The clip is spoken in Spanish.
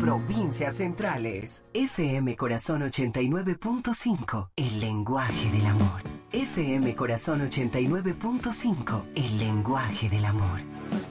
provincias centrales. FM Corazón 89.5, el lenguaje del amor. FM Corazón 89.5, el lenguaje del amor.